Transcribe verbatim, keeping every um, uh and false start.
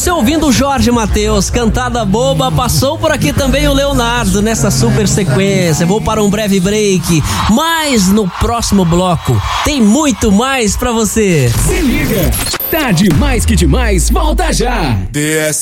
você ouvindo o Jorge Mateus, Cantada Boba, passou por aqui também o Leonardo nessa super sequência. Vou para um breve break, mas no próximo bloco tem muito mais pra você. Se liga, tá demais que demais, volta já. D S